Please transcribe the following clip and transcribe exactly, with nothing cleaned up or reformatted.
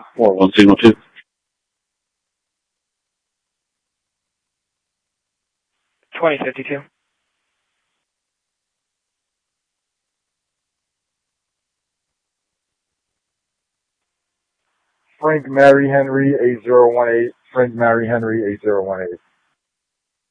four one signal two. twenty fifty-two. Frank Mary Henry eight zero one eight. Frank Mary Henry eight zero one eight.